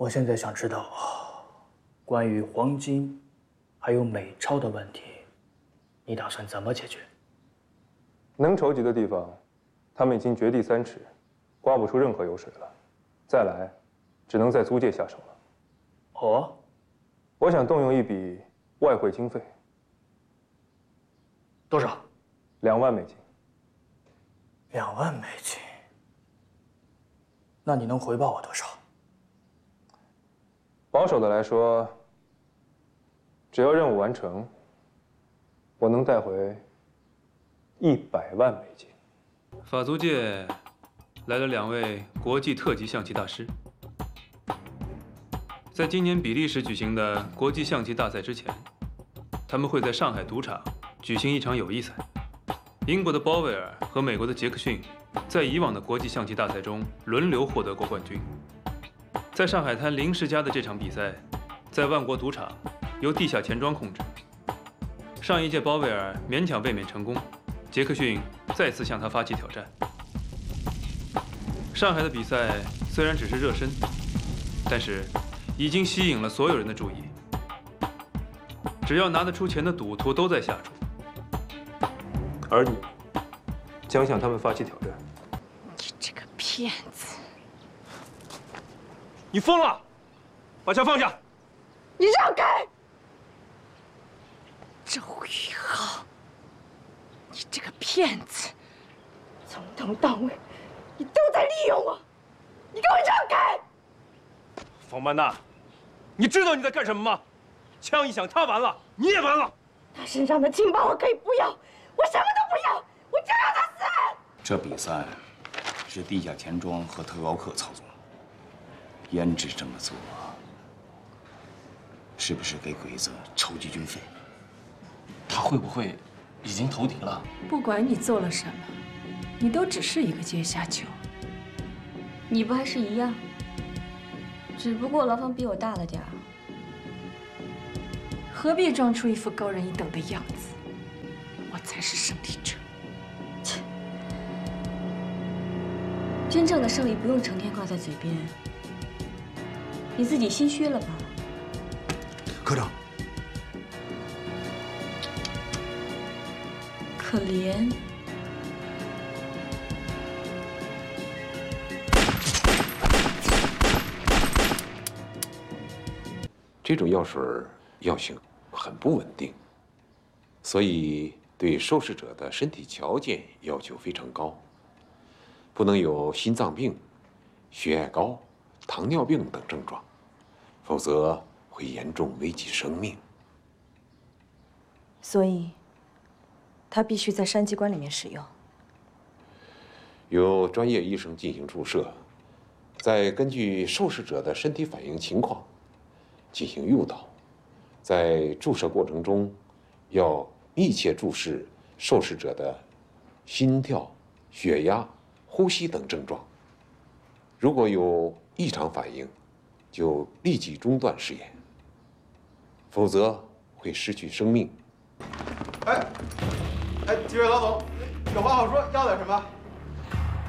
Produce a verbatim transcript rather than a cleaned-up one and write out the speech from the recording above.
我现在想知道，关于黄金还有美钞的问题，你打算怎么解决？ 能筹集的地方，他们已经掘地三尺，刮不出任何油水了。再来，只能在租界下手了。 哦， 我想动用一笔外汇经费。 多少？ 两万美金。 两万美金。那你能回报我多少？ 保守的来说，只要任务完成，我能带回一百万美金。 法租界来了两位国际特级象棋大师，在今年比利时举行的国际象棋大赛之前，他们会在上海赌场举行一场友谊赛。英国的鲍威尔和美国的杰克逊在以往的国际象棋大赛中轮流获得过冠军。在上海滩临时家的这场比赛，在万国赌场由地下钱庄控制。上一届鲍威尔勉强卫冕成功，杰克逊再次向他发起挑战。上海的比赛虽然只是热身，但是已经吸引了所有人的注意。只要拿得出钱的赌徒都在下注， 而你将向他们发起挑战。 你这个骗子！ 你疯了！把枪放下！ 你让开！周宇浩，你这个骗子，从头到尾你都在利用我！你给我让开！ 冯曼娜，你知道你在干什么吗？枪一响，他完了，你也完了。 他身上的情报我可以不要，我什么都不要，我就要他死！ 这比赛是地下钱庄和特高课操纵，胭脂这么做，是不是给鬼子筹集军费？ 他会不会已经投敌了？ 不管你做了什么，你都只是一个阶下囚。 你不还是一样？只不过牢房比我大了点儿。 何必装出一副高人一等的样子？我才是胜利者。 切！真正的胜利不用成天挂在嘴边。你自己心虚了吧？ 科长。 可怜。 这种药水药性很不稳定，所以对受试者的身体条件要求非常高，不能有心脏病、血压高、糖尿病等症状，否则会严重危及生命。 所以，他必须在山机关里面使用。 由专业医生进行注射，再根据受试者的身体反应情况进行诱导。在注射过程中，要密切注视受试者的心跳、血压、呼吸等症状。如果有异常反应，就立即中断试验，否则会失去生命。 哎，哎，几位老总，有话好说，要点什么？